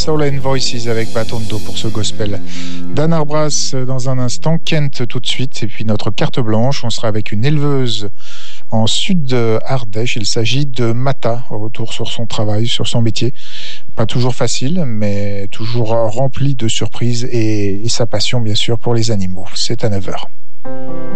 Soul and Voices avec Batondo pour ce gospel. Dan Arbras dans un instant, Kent tout de suite, et puis notre carte blanche, on sera avec une éleveuse en sud Ardèche. Il s'agit de Mata, retour sur son travail, sur son métier. Pas toujours facile, mais toujours rempli de surprises et sa passion bien sûr pour les animaux. C'est à 9h.